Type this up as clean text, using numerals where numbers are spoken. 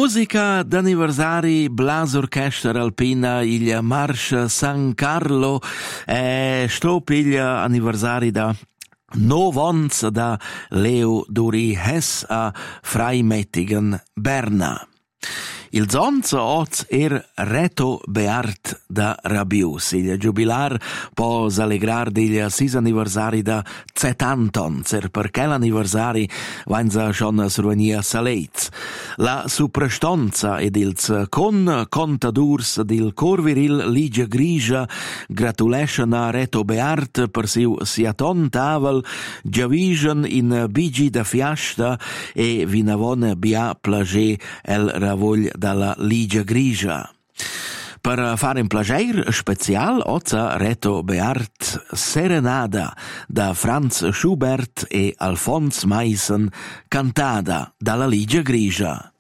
Musica d'anniversari Blas Orchestra Alpina il Marsch San Carlo sto il anniversari da Novons da Leo Duri Hess a Freimettigen Berna. Il zonzo oz Reto Beart da Rabius. Il giubilar può allegrar degli 6 anniversari da Zetantons, perché l'anniversari vanza schon survenia Saleitz. La suprastonza ed ils contadurs del Corviril Ligia Grigia gratulation a Reto Beart per siu siaton tavel giavision in bigi da fiasta e vinavon bia plagé el ravogl dalla Ligia Grigia. Per fare un plager special oza Reto Beart Serenada da Franz Schubert e Alphonse Meissen cantada dalla Ligia Grigia.